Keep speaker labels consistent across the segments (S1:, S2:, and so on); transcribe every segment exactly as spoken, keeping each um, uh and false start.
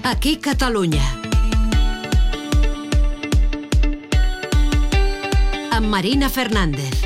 S1: Aquí Catalunya. Amb Marina Fernández.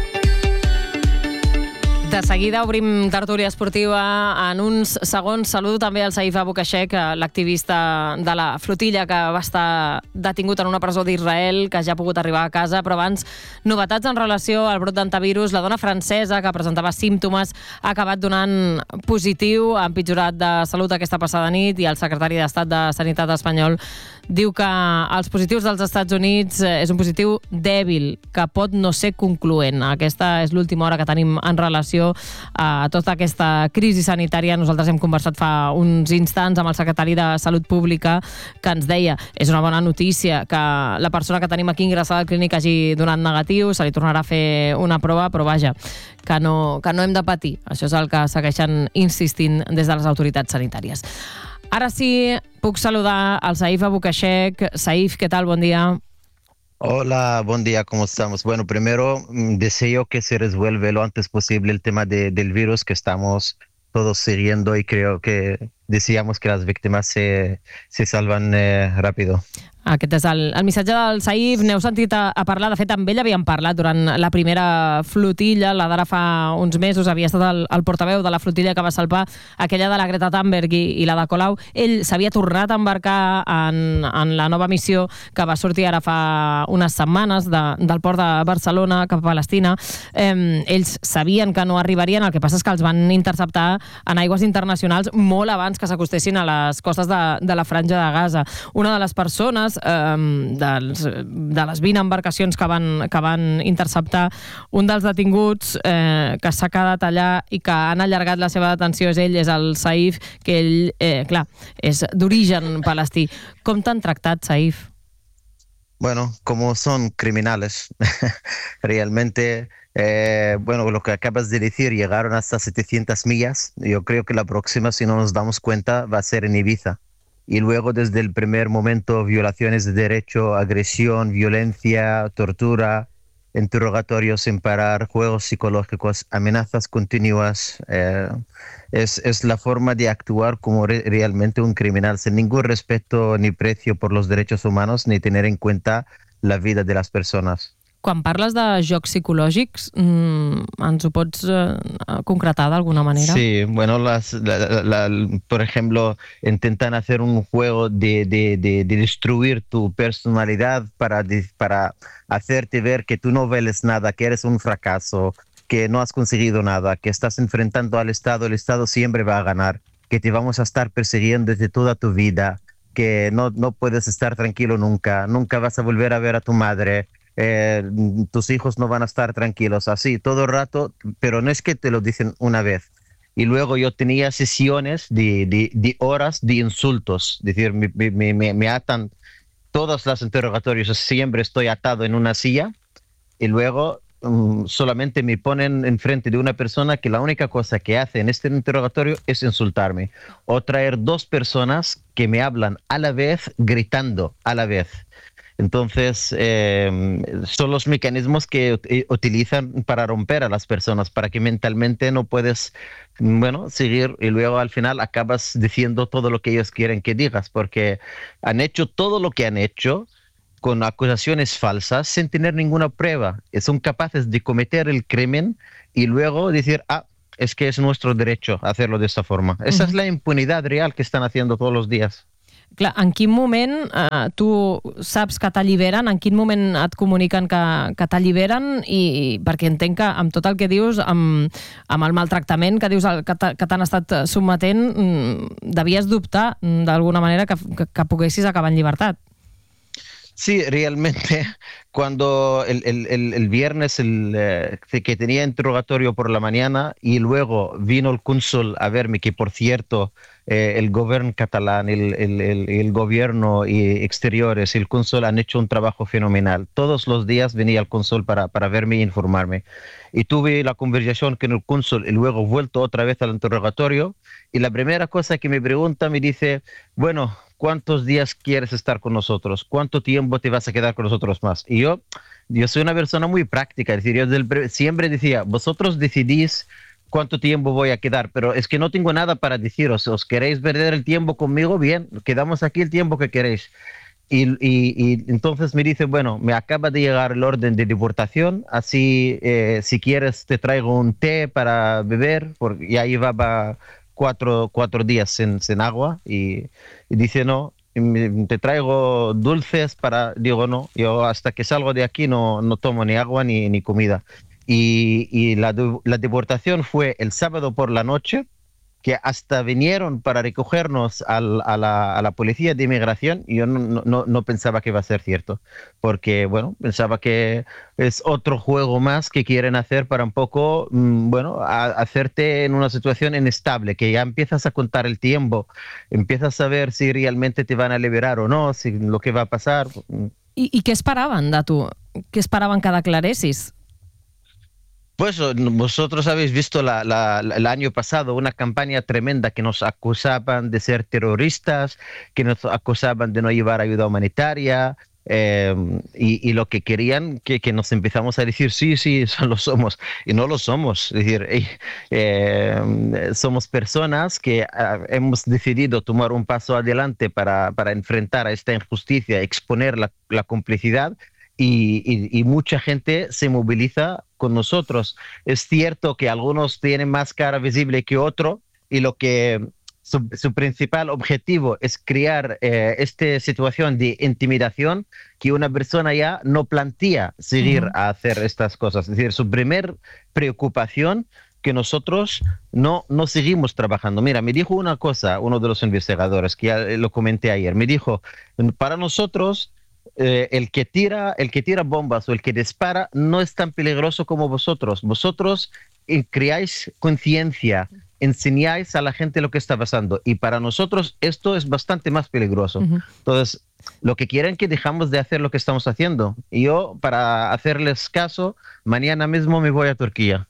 S2: De seguida obrim tertúlia esportiva en uns segons. Saludo també al Saif Abu-Kashek, l'activista de la flotilla que va estar detingut en una presó d'Israel, que ja ha pogut arribar a casa. Però abans, novetats en relació al brot d'antivirus. La dona francesa que presentava símptomes ha acabat donant positiu, ha empitjorat de salut aquesta passada nit, i el secretari d'Estat de Sanitat espanyol diu que els positius dels Estats Units és un positiu dèbil, que pot no ser concloent. Aquesta és l'última hora que tenim en relació a tota aquesta crisi sanitària. Nosaltres hem conversat fa uns instants amb el secretari de Salut Pública, que ens deia és una bona notícia que la persona que tenim aquí ingressada al clínic hagi donat negatiu, se li tornarà a fer una prova, però vaja, que no, que no hem de patir. Això és el que segueixen insistint des de les autoritats sanitàries. Ara sí, puc saludar al Saif Abu-Kashek. Saif, ¿qué tal? Buen día.
S3: Hola, buen día, ¿cómo estamos? Bueno, primero deseo que se resuelva lo antes posible el tema de, del virus que estamos todos siguiendo, y creo que deseamos que las víctimas se, se salvan eh, rápido.
S2: Aquest és el, el missatge del Saif. N'heu sentit a, a parlar, de fet amb ell havíem parlat durant la primera flotilla, la d'ara fa uns mesos, havia estat el, el portaveu de la flotilla que va salvar aquella de la Greta Thunberg i, i la de Colau. Ell s'havia tornat a embarcar en, en la nova missió que va sortir ara fa unes setmanes de, del port de Barcelona cap a Palestina. Eh, ells sabien que no arribarien, el que passa és que els van interceptar en aigües internacionals molt abans que s'acostessin a les costes de, de la Franja de Gaza. Una de les persones Um, dels, de les vint embarcacions que van, que van interceptar, un dels detinguts eh, que s'ha quedat allà i que han allargat la seva detenció és ell, és el Saif, que ell, eh, clar, és d'origen palestí. Com t'han tractat, Saif?
S3: Bueno, como son criminales, realmente, eh, bueno, lo que acabas de decir, llegaron hasta setecientas millas. Yo creo que la próxima, si no nos damos cuenta, va a ser en Ibiza. Y luego desde el primer momento violaciones de derecho, agresión, violencia, tortura, interrogatorios sin parar, juegos psicológicos, amenazas continuas. Eh, es, es la forma de actuar como re realmente un criminal, sin ningún respeto ni precio por los derechos humanos, ni tener en cuenta la vida de las personas.
S2: Quan parles de jocs psicològics, mmm, ens ho pots eh, concretar d'alguna manera?
S3: Sí, bueno, las, la, la, la, por ejemplo, intentan hacer un juego de, de, de, de destruir tu personalidad para, de, para hacerte ver que tú no vales nada, que eres un fracaso, que no has conseguido nada, que estás enfrentando al Estado, el Estado siempre va a ganar, que te vamos a estar persiguiendo desde toda tu vida, que no, no puedes estar tranquilo nunca, nunca vas a volver a ver a tu madre. Eh, tus hijos no van a estar tranquilos, así todo el rato, pero no es que te lo dicen una vez. Y luego yo tenía sesiones de, de, de horas de insultos, es decir, me, me, me, me atan todos los interrogatorios, siempre estoy atado en una silla, y luego um, solamente me ponen enfrente de una persona que la única cosa que hace en este interrogatorio es insultarme, o traer dos personas que me hablan a la vez, gritando a la vez. Entonces, eh, son los mecanismos que utilizan para romper a las personas, para que mentalmente no puedes, bueno, seguir, y luego al final acabas diciendo todo lo que ellos quieren que digas, porque han hecho todo lo que han hecho con acusaciones falsas sin tener ninguna prueba. Son capaces de cometer el crimen y luego decir, ah, es que es nuestro derecho hacerlo de esta forma. Esa uh-huh. es la impunidad real que están haciendo todos los días.
S2: Clar, en quin moment eh, tu saps que t'alliberen, en quin moment et comuniquen que, que t'alliberen, i perquè entenc que amb tot el que dius, amb, amb el maltractament que dius que t'han estat sotmetent, devies dubtar d'alguna manera que, que, que poguessis acabar en llibertat.
S3: Sí, realmente cuando el, el, el, el viernes el, eh, que tenía interrogatorio por la mañana y luego vino el cónsul a verme, que por cierto eh, el gobierno catalán, el, el, el, el gobierno y exteriores, el cónsul han hecho un trabajo fenomenal. Todos los días venía el cónsul para, para verme e informarme. Y tuve la conversación con el cónsul y luego vuelto otra vez al interrogatorio, y la primera cosa que me pregunta me dice, bueno, ¿cuántos días quieres estar con nosotros? ¿Cuánto tiempo te vas a quedar con nosotros más? Y yo, yo soy una persona muy práctica, es decir, yo del, siempre decía, vosotros decidís cuánto tiempo voy a quedar, pero es que no tengo nada para deciros. ¿Os queréis perder el tiempo conmigo? Bien, quedamos aquí el tiempo que queréis. Y, y, y entonces me dice, bueno, me acaba de llegar el orden de deportación, así eh, si quieres te traigo un té para beber, porque ya llevaba cuatro, cuatro días sin, sin agua, y, y dice, no, te traigo dulces para, digo, no, yo hasta que salgo de aquí no, no tomo ni agua ni, ni comida. Y, y la, la deportación fue el sábado por la noche, que hasta vinieron para recogernos al, a, la, a la policía de inmigración, y yo no, no, no pensaba que iba a ser cierto, porque, bueno, pensaba que es otro juego más que quieren hacer para un poco, mmm, bueno, a, hacerte en una situación inestable, que ya empiezas a contar el tiempo, empiezas a ver si realmente te van a liberar o no, si lo que va a pasar.
S2: I, i què esperaven de tu? Què esperaven que declaressis?
S3: Pues vosotros habéis visto la, la, la, el año pasado una campaña tremenda que nos acusaban de ser terroristas, que nos acusaban de no llevar ayuda humanitaria, eh, y, y lo que querían que, que nos empezamos a decir, sí, sí, eso lo somos, y no lo somos. Es decir, eh, eh, somos personas que eh, hemos decidido tomar un paso adelante para, para enfrentar a esta injusticia, exponer la, la complicidad. Y, y, y mucha gente se moviliza con nosotros. Es cierto que algunos tienen más cara visible que otros, y lo que su, su principal objetivo es crear eh, esta situación de intimidación, que una persona ya no plantea seguir uh-huh. a hacer estas cosas. Es decir, su primer preocupación que nosotros no, no seguimos trabajando. Mira, me dijo una cosa uno de los investigadores, que ya lo comenté ayer, me dijo, para nosotros Eh, el que tira, el que tira bombas o el que dispara no es tan peligroso como vosotros. Vosotros eh, creáis conciencia, enseñáis a la gente lo que está pasando, y para nosotros esto es bastante más peligroso. Uh-huh. Entonces, lo que quieren que dejamos de hacer lo que estamos haciendo. Y yo, para hacerles caso, mañana mismo me voy a Turquía.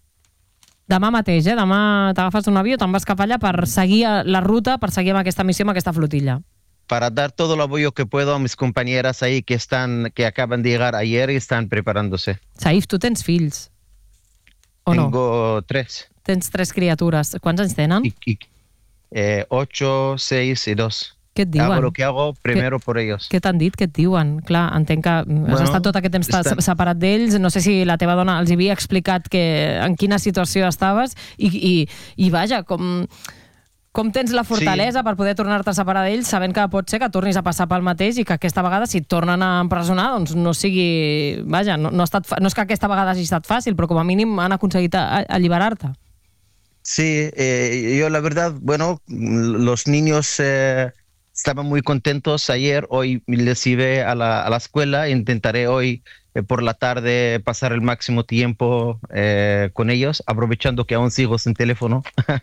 S2: Demà mateix, eh? Demà t'agafes un avió, te'n vas cap allà per seguir la ruta, per seguir amb aquesta missió, amb aquesta flotilla.
S3: Para dar todo el apoyo que puedo a mis compañeras ahí que están, que acaban de llegar ayer y están preparándose.
S2: Saif, tu tens fills? O
S3: Tengo
S2: no?
S3: tres.
S2: Tens tres criatures. Quants anys tenen?
S3: Y, y, eh, ocho, seis y dos.
S2: Què et diuen?
S3: Hago lo que hago primero
S2: què,
S3: por ellos.
S2: Què t'han dit? Què et diuen? Clar, entenc que
S3: bueno,
S2: has estat tot aquest temps estan... separat d'ells. No sé si la teva dona els havia explicat que, en quina situació estaves, i, i, i vaja, com... Com tens la fortalesa sí. per poder tornar-te a separar d'ells, sabent que pot ser que tornis a passar pel mateix, i que aquesta vegada, si et tornen a empresonar, doncs no sigui... Vaja, no, no, ha estat fa... no és que aquesta vegada hagi estat fàcil, però com a mínim han aconseguit alliberar-te.
S3: Sí, eh, yo la verdad, bueno, los niños eh, estaban muy contentos ayer. Hoy les llevé a la, a la escuela. Intentaré hoy eh, por la tarde pasar el máximo tiempo eh, con ellos, aprovechando que aún sigo sin teléfono.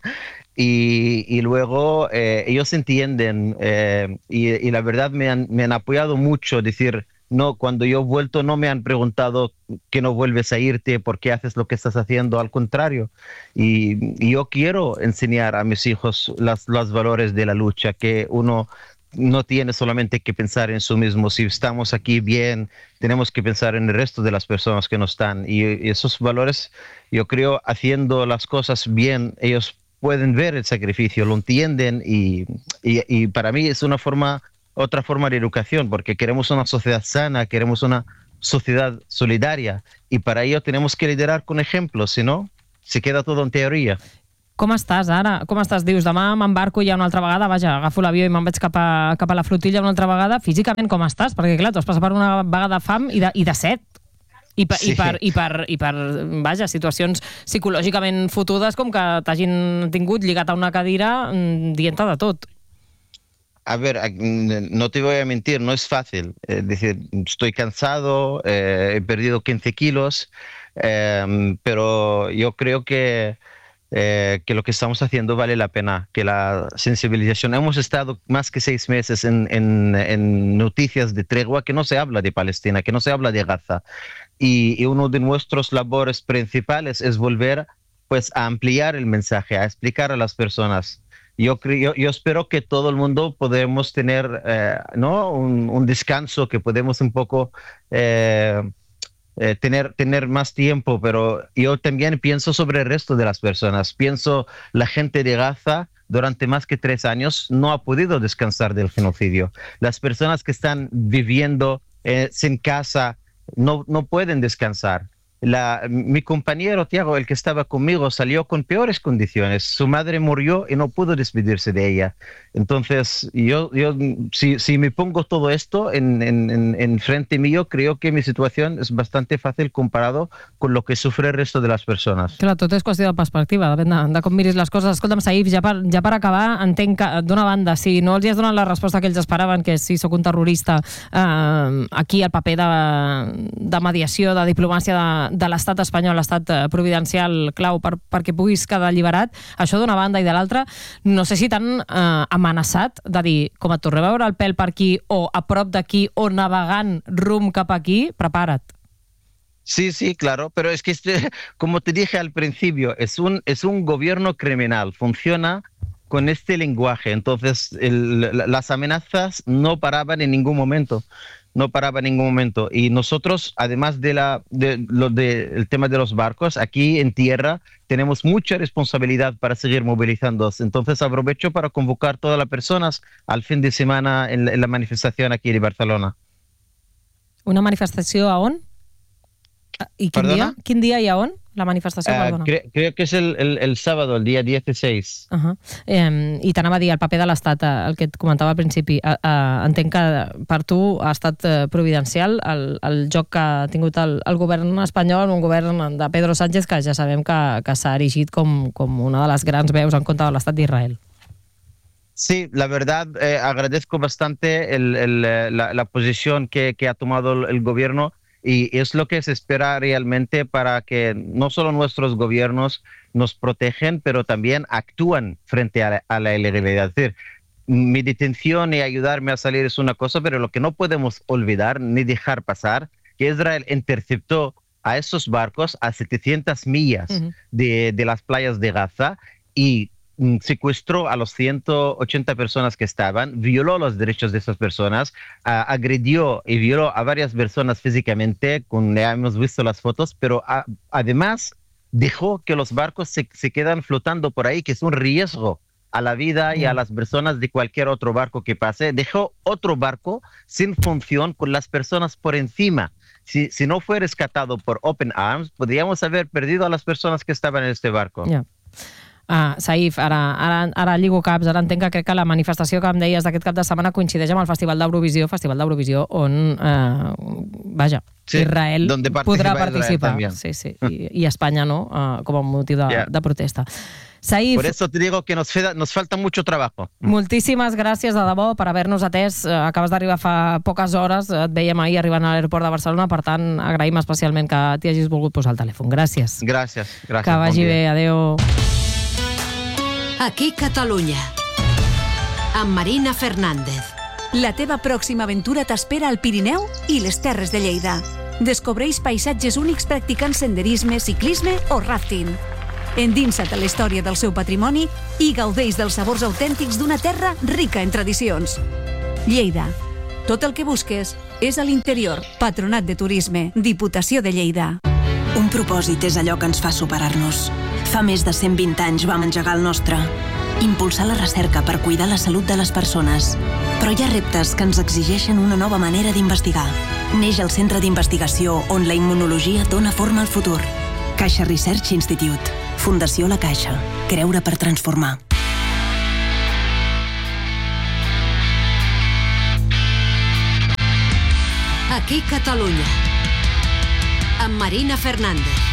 S3: Y, y luego eh, ellos entienden, eh, y, y la verdad me han, me han apoyado mucho. Decir, no, cuando yo he vuelto no me han preguntado que no vuelves a irte, por qué haces lo que estás haciendo, al contrario. Y, y yo quiero enseñar a mis hijos las, los valores de la lucha, que uno no tiene solamente que pensar en sí mismo. Si estamos aquí bien, tenemos que pensar en el resto de las personas que no están. Y, y esos valores, yo creo, haciendo las cosas bien, ellos pueden ver el sacrificio, lo entienden, y, y, y para mí es una forma, otra forma de educación, porque queremos una sociedad sana, queremos una sociedad solidaria, y para ello tenemos que liderar con ejemplos, si no, se queda todo en teoria.
S2: Com estàs ara? Com estàs? Dius, demà m'embarco ja una altra vegada, vaja, agafo l'avió i me'n vaig cap a, cap a la flotilla una altra vegada. Físicament com estàs? Perquè clar, tu has passat per una vaga de fam i de, i de set. I per, sí. i, per, i, per, i per, vaja, situacions psicològicament fotudes, com que t'hagin tingut lligat a una cadira dient-te de tot.
S3: A ver, no te voy a mentir, no es fácil. Es decir, estoy cansado, eh, he perdido quince kilos, eh, pero yo creo que, eh, que lo que estamos haciendo vale la pena, que la sensibilización. Hemos estado más que seis meses en, en, en noticias de tregua, que no se habla de Palestina, que no se habla de Gaza. Y, y uno de nuestros labores principales es volver, pues, a ampliar el mensaje, a explicar a las personas. Yo, creo, yo espero que todo el mundo podamos tener eh, ¿no? un, un descanso, que podemos un poco eh, eh, tener, tener más tiempo, pero yo también pienso sobre el resto de las personas. Pienso la gente de Gaza durante más que tres años no ha podido descansar del genocidio. Las personas que están viviendo eh, sin casa no, no pueden descansar. La, mi compañero Tiago, el que estaba conmigo, salió con peores condiciones. Su madre murió y no pudo despedirse de ella. Entonces, yo, yo si, si me pongo todo esto en, en, en, en frente mío, creo que mi situación es bastante fácil comparado con lo que sufre el resto de las persones.
S2: Clar, tot és qüestió de perspectiva, depèn de, de com miris les coses. Escolta'm, Saif, ja per, ja per acabar, entenc que, d'una banda, si no els hi has donat la resposta que ells esperaven, que és si sóc un terrorista, eh, aquí el paper de, de mediació, de diplomàcia de, de l'estat espanyol, l'estat providencial clau per, perquè puguis quedar alliberat, això d'una banda, i de l'altra, no sé si t'han eh, amenaçat de dir, com et tornem a veure el pèl per aquí o a prop d'aquí o navegant rumb cap aquí, prepara't.
S3: Sí, sí, claro, pero es que, este, como te dije al principio, es un, es un gobierno criminal, funciona con este lenguaje, entonces el, las amenazas no paraban en ningún momento. No paraba en ningún momento. Y nosotros, además de la de lo de el tema de los barcos, aquí en tierra tenemos mucha responsabilidad para seguir movilizándonos. Entonces aprovecho para convocar a todas las personas al fin de semana en la, en la manifestación aquí de Barcelona.
S2: Una manifestació a on? I quin dia? Quin dia i a on? La manifestació,
S3: uh,
S2: perdona.
S3: Creo, creo que es el, el, el sábado, el día dieciséis.
S2: Uh -huh. eh, I t'anava a dir, el paper de l'Estat, el que et comentava al principi, eh, eh, entenc que per tu ha estat eh, providencial el, el joc que ha tingut el, el govern espanyol, un govern de Pedro Sánchez que ja sabem que, que s'ha erigit com, com una de les grans veus en contra de l'Estat d'Israel.
S3: Sí, la verdad, eh, agradezco bastante el, el, la, la posición que, que ha tomado el, el gobierno. Y es lo que se espera realmente para que no solo nuestros gobiernos nos protegen, pero también actúan frente a la, a la ilegalidad. Es decir, mi detención y ayudarme a salir es una cosa, pero lo que no podemos olvidar ni dejar pasar, que Israel interceptó a esos barcos a setecientas millas uh-huh. de, de las playas de Gaza y secuestró a los ciento ochenta personas que estaban, violó los derechos de esas personas, uh, agredió y violó a varias personas físicamente, con, ya hemos visto las fotos, pero a, además dejó que los barcos se, se quedan flotando por ahí, que es un riesgo a la vida y a las personas de cualquier otro barco que pase. Dejó otro barco sin función con las personas por encima. Si, si no fue rescatado por Open Arms, podríamos haber perdido a las personas que estaban en este barco.
S2: Yeah. Ah, Saif, ara, ara, ara lligo caps, ara entenc que crec que la manifestació que em deies d'aquest cap de setmana coincideix amb el Festival d'Eurovisió, Festival d'Eurovisió on, eh, vaja, sí, Israel podrà participar. Israel sí, sí, i, i Espanya no, eh, com a motiu de, yeah. de protesta. Saif,
S3: por eso te digo que nos, feda, nos falta mucho trabajo.
S2: Moltíssimes gràcies de debò per haver-nos atès. Acabes d'arribar fa poques hores, et veiem ahir arribant a l'aeroport de Barcelona, per tant agraïm especialment que t'hi hagis volgut posar el telèfon. Gràcies.
S3: Gràcies. gràcies
S2: que vagi bon bé, adeu.
S1: Aquí Catalunya, amb Marina Fernández.
S4: La teva pròxima aventura t'espera al Pirineu i les Terres de Lleida. Descobreix paisatges únics practicant senderisme, ciclisme o rafting. Endinsa't a la història del seu patrimoni i gaudeix dels sabors autèntics d'una terra rica en tradicions. Lleida. Tot el que busques és a l'interior. Patronat de Turisme, Diputació de Lleida.
S5: Un propòsit és allò que ens fa superar-nos. Fa més de cent vint anys vam engegar el nostre. Impulsar la recerca per cuidar la salut de les persones. Però hi ha reptes que ens exigeixen una nova manera d'investigar. Neix el Centre d'Investigació on la immunologia dona forma al futur. Caixa Research Institute. Fundació La Caixa. Creure per transformar.
S1: Aquí Catalunya, amb Marina Fernández.